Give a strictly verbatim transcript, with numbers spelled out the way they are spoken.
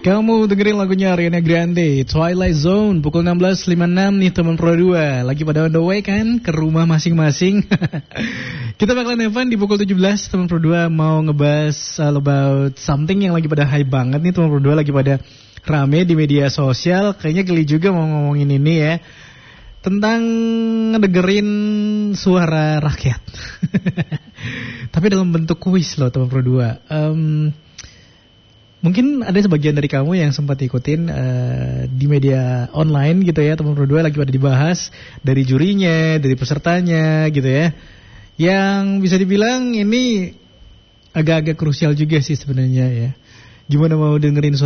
Kamu dengerin lagunya Ariana Grande, Twilight Zone, pukul enam belas lima puluh enam nih teman Pro dua. Lagi pada on the way kan ke rumah masing-masing. Kita bakalan have fun di pukul tujuh belas teman Pro dua mau ngebahas all about something yang lagi pada hype banget nih teman Pro dua, lagi pada rame di media sosial. Kayaknya geli juga mau ngomongin ini ya. Tentang ngedengerin suara rakyat. Tapi dalam bentuk kuis loh teman Pro dua. Um, mungkin ada sebagian dari kamu yang sempat ikutin uh, di media online gitu ya teman Pro dua, lagi pada dibahas dari jurinya, dari pesertanya gitu ya. Yang bisa dibilang ini agak-agak krusial juga sih sebenarnya ya. Gimana mau dengerin suara